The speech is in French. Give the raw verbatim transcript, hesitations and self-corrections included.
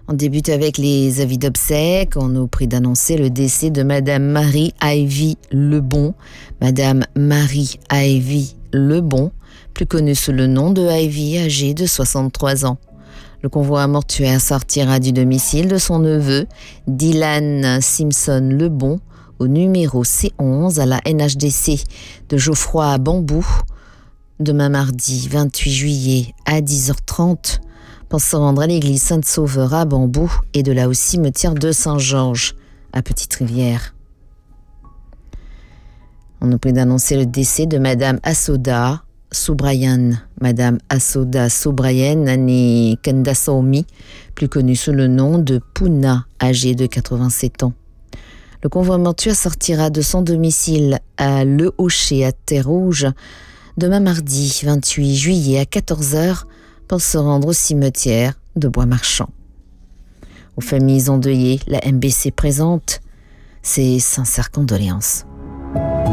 On débute avec les avis d'obsèques. On nous prie d'annoncer le décès de Madame Marie Ivy Lebon. Madame Marie Ivy Lebon, plus connue sous le nom de Ivy, âgée de soixante-trois ans. Le convoi mortuaire sortira du domicile de son neveu, Dylan Simpson Lebon, au numéro C onze à la N H D C de Geoffroy à Bambou, demain mardi vingt-huit juillet à dix heures trente, pour se rendre à l'église Saint-Sauveur à Bambou et de là au cimetière de Saint-Georges à Petite-Rivière. On nous prie d'annoncer le décès de Madame Assoda Soubrayan. Madame Assoda Soubrayan, née Kandasaomi, plus connue sous le nom de Pouna, âgée de quatre-vingt-sept ans. Le convoi mortuaire sortira de son domicile à Le Hocher à Terre-Rouge demain mardi vingt-huit juillet à quatorze heures pour se rendre au cimetière de Bois-Marchand. Aux familles endeuillées, la M B C présente ses sincères condoléances.